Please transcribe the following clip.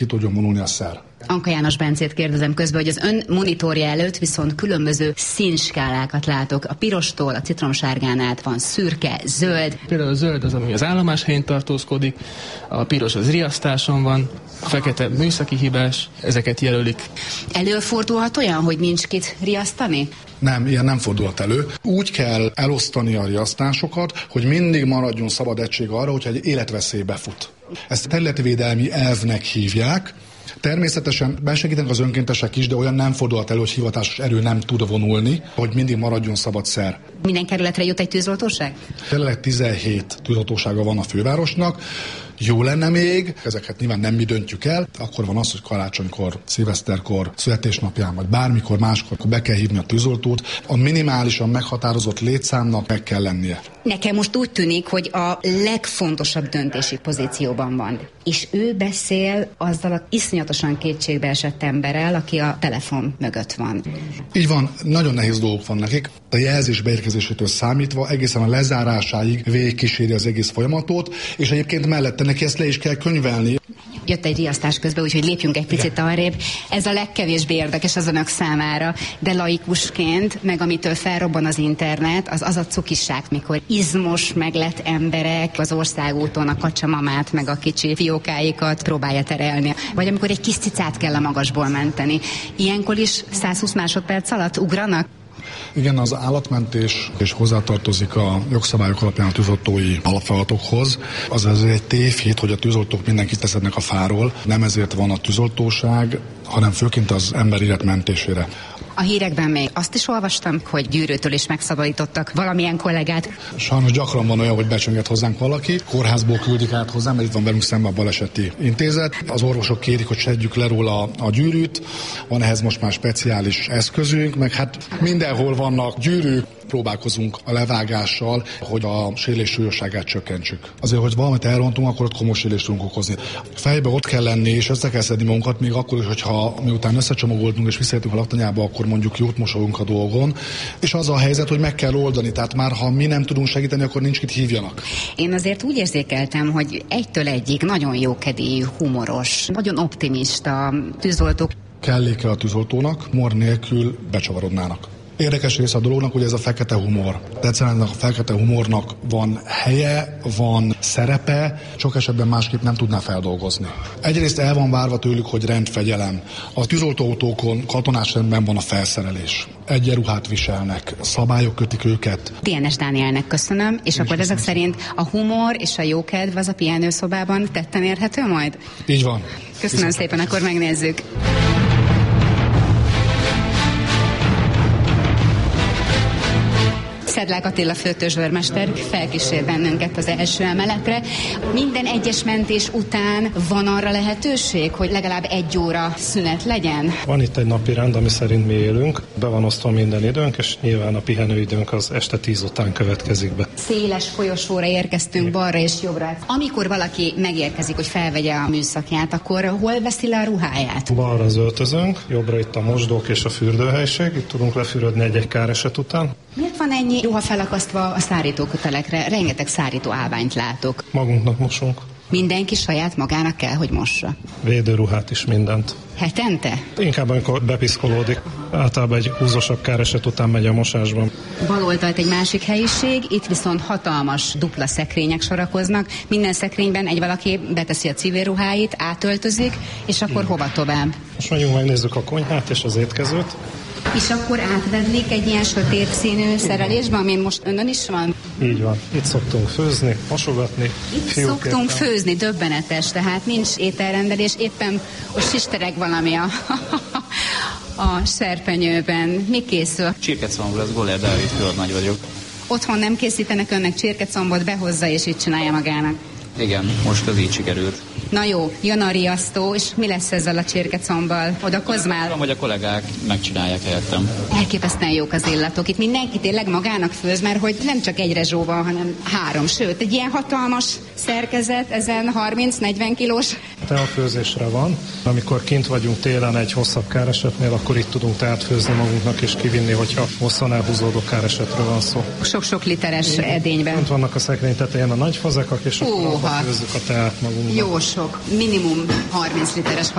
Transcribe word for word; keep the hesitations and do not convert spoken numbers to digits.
ki tudjon vonulni a szer. Anka János Bencét kérdezem közben, hogy az ön monitorja előtt viszont különböző színskálákat látok. A pirostól a citromsárgán át van szürke, zöld. Például a zöld az, ami az állomás helyén tartózkodik, a piros az riasztáson van, a fekete műszaki hibás, ezeket jelölik. Előfordulhat olyan, hogy nincs kit riasztani? Nem, ilyen nem fordulhat elő. Úgy kell elosztani a riasztásokat, hogy mindig maradjon szabad egység arra, hogyha egy életveszélybe fut. Ezt területvédelmi elvnek hívják. Természetesen besegítenek az önkéntesek is, de olyan nem fordulhat elő, hogy hivatásos erő nem tud vonulni, hogy mindig maradjon szabad szer. Minden kerületre jut egy tűzoltóság? Jelenleg tizenhét tűzoltósága van a fővárosnak. Jó lenne még, ezeket nyilván nem mi döntjük el, akkor van az, hogy karácsonykor, szilveszterkor, születésnapján, vagy bármikor máskor be kell hívni a tűzoltót. A minimálisan meghatározott létszámnak meg kell lennie. Nekem most úgy tűnik, hogy a legfontosabb döntési pozícióban van. És ő beszél azzal a iszonyatosan kétségbe esett emberrel, aki a telefon mögött van. Így van, nagyon nehéz dolgok van nekik. A jelzés beérkezésétől számítva egészen a lezárásáig végigkíséri az egész folyamatot, és egyébként mellette neki ezt le is kell könyvelni. Jött egy riasztás közben, úgyhogy lépjünk egy picit arrébb. Ez a legkevésbé érdekes az önök számára, de laikusként, meg amitől felrobban az internet, az az a cukiság, mikor izmos, meglett emberek az országúton a kacsamamát, meg a kicsi fiókáikat próbálja terelni. Vagy amikor egy kis cicát kell a magasból menteni. Ilyenkor is száz húsz másodperc alatt ugranak? Igen, az állatmentés és hozzátartozik a jogszabályok alapján a tűzoltói alapfeladatokhoz. Az azért egy tévhit, hogy a tűzoltók mindenkit teszednek a fáról. Nem ezért van a tűzoltóság, hanem főként az ember élet mentésére. A hírekben még azt is olvastam, hogy gyűrűtől is megszabadítottak valamilyen kollégát. Sajnos gyakran van olyan, hogy becsönget hozzánk valaki, kórházból küldik át hozzám, mert itt van velünk szemben a baleseti intézet. Az orvosok kérik, hogy szedjük le róla a gyűrűt, van ehhez most már speciális eszközünk, meg hát mindenhol vannak gyűrűk, próbálkozunk a levágással, hogy a sérülés súlyosságát csökkentsük. Azért, hogy valamit elrontunk, akkor ott komoly sérülést tudunk okozni. Fejbe ott kell lenni, és össze kell szedni magunkat, még akkor is, hogyha miután összecsomagoltunk és visszajöttünk a laktanyába, akkor mondjuk jót mosolunk a dolgon. És az a helyzet, hogy meg kell oldani, tehát már ha mi nem tudunk segíteni, akkor nincs kit hívjanak. Én azért úgy érzékeltem, hogy egytől egyig nagyon jókedélyű, humoros, nagyon optimista tűzoltók. Kelléke a tűzoltónak, mor nélkül becsavarodnának. Érdekes része a dolognak, hogy ez a fekete humor. De egyszerűen a fekete humornak van helye, van szerepe, sok esetben másképp nem tudná feldolgozni. Egyrészt el van várva tőlük, hogy rendfegyelem. A tűzoltóautókon katonás rendben van a felszerelés. Egyenruhát viselnek, szabályok kötik őket. té en es Dánielnek köszönöm, és Én akkor ezek szerint a humor és a jókedv az a pihenőszobában tetten érhető majd? Így van. Köszönöm Viszont. szépen, akkor megnézzük. Szedlák Attila főtörzsőrmester felkísér bennünket az első emeletre. Minden egyes mentés után van arra lehetőség, hogy legalább egy óra szünet legyen? Van itt egy napi rend, ami szerint mi élünk. Be van osztva minden időnk, és nyilván a pihenőidőnk az este tíz után következik be. Széles folyosóra érkeztünk balra és jobbra. Amikor valaki megérkezik, hogy felvegye a műszakját, akkor hol veszi le a ruháját? Balra az öltözőnk, jobbra itt a mosdók és a fürdőhelység. Itt tudunk lefürödni egy-egy káreset után. Miért van ennyi ruha felakasztva a szárítókötelekre? Rengeteg szárító állványt látok. Magunknak mosunk. Mindenki saját magának kell, hogy mossa. Védőruhát is, mindent. Hetente? Inkább amikor bepiszkolódik. Általában egy húzosabb káreset után megy a mosásban. Bal oldalt egy másik helyiség, itt viszont hatalmas dupla szekrények sorakoznak. Minden szekrényben egy valaki beteszi a civil ruháit, átöltözik, és akkor hova tovább? Most megyünk, megnézzük a konyhát és az étkezőt. És akkor átvednék egy ilyen sötét színű szerelésbe, amin most önön is van? Így van. Itt szoktunk főzni, mosogatni. Itt szoktunk éppen főzni, döbbenetes, tehát nincs ételrendelés, éppen ott sistereg valami a, a serpenyőben. Mi készül? Csirkecomb lesz, Goller Dávid Nagy vagyok. Otthon nem készítenek önnek csirkecombot, behozza és itt csinálja magának? Igen, most az így sikerült. Na jó, jön a riasztó, és mi lesz ezzel a csirkecombbal? Odakozz már? Tudom, hogy a kollégák megcsinálják helyettem. Elképesztően jók az illatok. Itt mindenki tényleg magának főz, mert hogy nem csak egy rezsó van, hanem három. Sőt, egy ilyen hatalmas szerkezet, ezen harminc-negyven kilós. Teafőzésre van. Amikor kint vagyunk télen egy hosszabb káresetnél, akkor itt tudunk teát főzni magunknak és kivinni, hogyha hosszan elhúzódó káresetről van szó. Sok-sok literes edényben. Ott vannak a szekrény tetején a nagy fazekak, és akkor házba főzzük a teát magunknak. Jó sok, minimum harminc literes